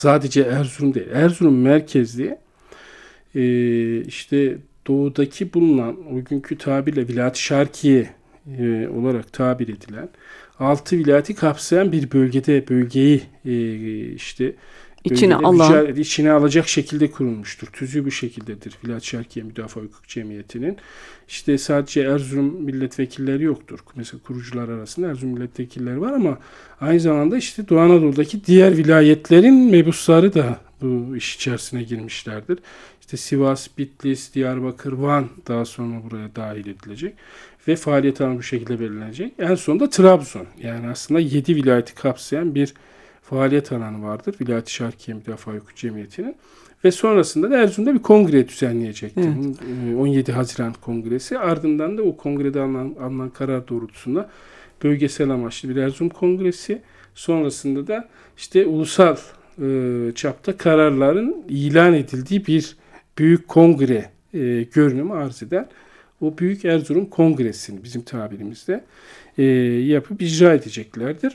Sadece Erzurum değil. Erzurum merkezli işte doğudaki bulunan o günkü tabirle Vilayet-i Şarkiye olarak tabir edilen 6 vilayeti kapsayan bir bölgeyi işte İçine bölgede alan. içine alacak şekilde kurulmuştur. Tüzüğü bu şekildedir. Vilayet-i Şarkiye Müdafaa Hukuk Cemiyeti'nin. İşte sadece Erzurum milletvekilleri yoktur. Mesela kurucular arasında Erzurum milletvekilleri var ama aynı zamanda işte Doğu Anadolu'daki diğer vilayetlerin mebusları da bu iş içerisine girmişlerdir. İşte Sivas, Bitlis, Diyarbakır, Van daha sonra buraya dahil edilecek ve faaliyet alanı bu şekilde belirlenecek. En sonunda Trabzon. Yani aslında 7 vilayeti kapsayan bir faaliyet alanı vardır. Vilayet-i Şarkiye Müdafaa Hukuk Cemiyeti'nin. Ve sonrasında da Erzurum'da bir kongre düzenleyecektir. Evet. 17 Haziran Kongresi. Ardından da o kongrede alınan karar doğrultusunda bölgesel amaçlı bir Erzurum Kongresi. Sonrasında da işte ulusal çapta kararların ilan edildiği bir büyük kongre görünümü arz eden o Büyük Erzurum Kongresi'ni bizim tabirimizde yapıp icra edeceklerdir.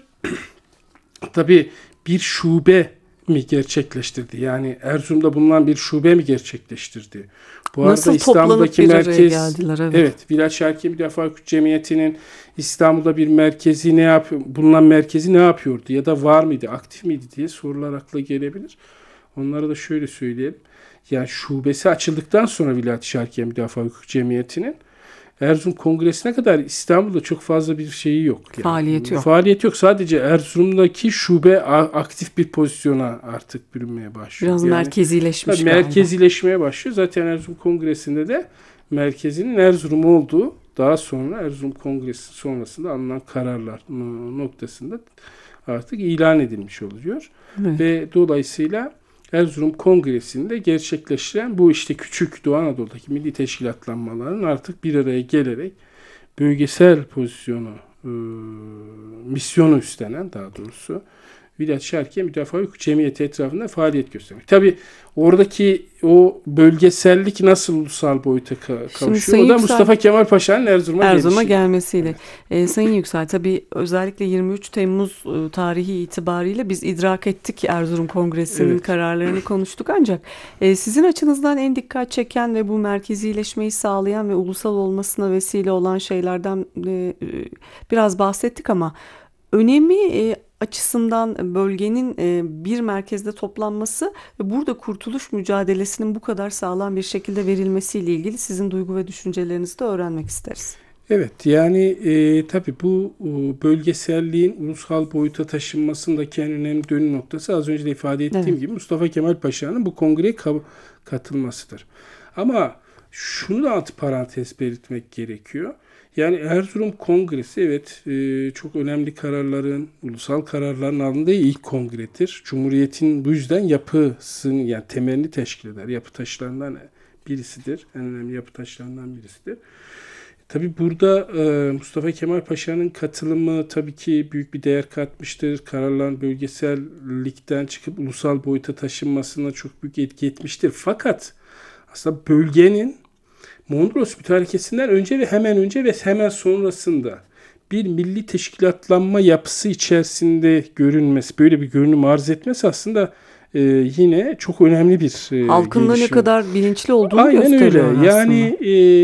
Tabii bir şube mi gerçekleştirdi? Yani Erzurum'da bulunan bir şube mi gerçekleştirdi? Bu arada Nasıl toplanıp İstanbul'daki bir araya merkez, geldiler? Evet. evet, Vilayet Şarkiye Müdafaa Hukuk Cemiyeti'nin İstanbul'da bir merkezi ne yapıyor? Bulunan merkezi ne yapıyordu? Ya da var mıydı? Aktif miydi diye sorular akla gelebilir. Onlara da şöyle söyleyelim. Yani şubesi açıldıktan sonra Vilayet Şarkiye Müdafaa Hukuk Cemiyeti'nin Erzurum Kongresi'ne kadar İstanbul'da çok fazla bir şeyi yok. Faaliyeti Yani yok. faaliyet yok. Sadece Erzurum'daki şube aktif bir pozisyona artık bürünmeye başlıyor. Biraz Yani tabii merkezileşmiş galiba. merkezileşmeye başlıyor. Zaten Erzurum Kongresi'nde de merkezinin Erzurum olduğu, daha sonra Erzurum Kongresi sonrasında alınan kararlar noktasında artık ilan edilmiş oluyor. Evet. Ve dolayısıyla Erzurum Kongresi'nde gerçekleştiren bu işte küçük Doğu Anadolu'daki milli teşkilatlanmaların artık bir araya gelerek bölgesel pozisyonu, misyonu üstlenen daha doğrusu Vilayet Şarkiye Müdafaa Hukuk Cemiyeti etrafında faaliyet göstermek. Tabi oradaki o bölgesellik nasıl ulusal boyuta Şimdi kavuşuyor? Sayın O da Yüksel, Mustafa Kemal Paşa'nın Erzurum'a Erzurum'a gelişiyle. gelmesiyle. Evet. Sayın Yüksel, tabii özellikle 23 Temmuz tarihi itibariyle biz idrak ettik, Erzurum Kongresi'nin Evet. kararlarını konuştuk, ancak sizin açınızdan en dikkat çeken ve bu merkezileşmeyi sağlayan ve ulusal olmasına vesile olan şeylerden biraz bahsettik ama önemi açısından bölgenin bir merkezde toplanması ve burada kurtuluş mücadelesinin bu kadar sağlam bir şekilde verilmesiyle ilgili sizin duygu ve düşüncelerinizi de öğrenmek isteriz. Evet, yani tabii bu bölgeselliğin ulusal boyuta taşınmasındaki en önemli dönüm noktası az önce de ifade Evet. ettiğim gibi Mustafa Kemal Paşa'nın bu kongreye katılmasıdır. Ama şunu da alt parantez belirtmek gerekiyor. Yani Erzurum Kongresi, evet, çok önemli kararların, ulusal kararların alındığı ilk kongredir. Cumhuriyetin bu yüzden yapısını, yani temelini teşkil eder. Yapı taşlarından birisidir. En önemli yapı taşlarından birisidir. Tabii burada Mustafa Kemal Paşa'nın katılımı tabii ki büyük bir değer katmıştır. Kararların bölgesellikten çıkıp ulusal boyuta taşınmasına çok büyük etki etmiştir. Fakat aslında bölgenin Mondros Mütarekesi'nden önce ve hemen sonrasında bir milli teşkilatlanma yapısı içerisinde görünmesi, böyle bir görünüm arz etmesi aslında yine çok önemli bir Halkın da ne gelişme. kadar bilinçli olduğunu Aynen gösteriyor öyle. Yani aslında.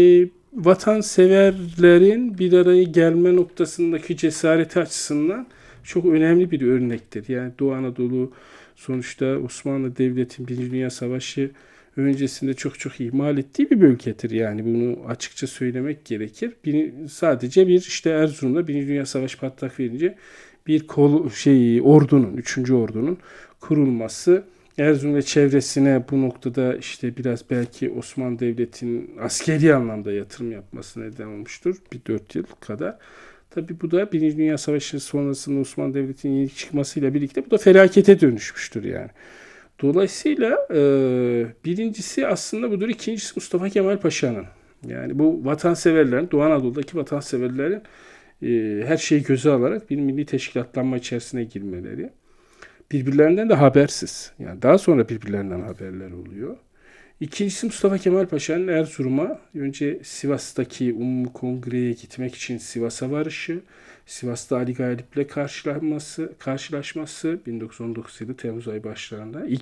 vatanseverlerin bir araya gelme noktasındaki cesareti açısından çok önemli bir örnektir. Yani Doğu Anadolu sonuçta Osmanlı Devleti'nin Birinci Dünya Savaşı öncesinde çok çok ihmal ettiği bir bölgedir. Yani bunu açıkça söylemek gerekir. Sadece bir işte Erzurum'da Birinci Dünya Savaşı patlak verince bir ordunun, 3. ordunun kurulması Erzurum ve çevresine bu noktada işte biraz belki Osmanlı Devleti'nin askeri anlamda yatırım yapmasına neden olmuştur. Bir 4 yıl kadar. Tabii bu da Birinci Dünya Savaşı sonrasında Osmanlı Devleti'nin yeni çıkmasıyla birlikte bu da felakete dönüşmüştür yani. Dolayısıyla birincisi aslında budur. İkincisi Mustafa Kemal Paşa'nın. Yani bu vatanseverlerin, Doğu Anadolu'daki vatanseverlerin her şeyi göze alarak bir milli teşkilatlanma içerisine girmeleri. Birbirlerinden de habersiz. Yani daha sonra birbirlerinden haberler oluyor. İkincisi Mustafa Kemal Paşa'nın Erzurum'a önce Sivas'taki Umumi Kongre'ye gitmek için Sivas'a varışı, Sivas'ta Ali Galip'le karşılaşması 1919 yılı Temmuz ayı başlarında.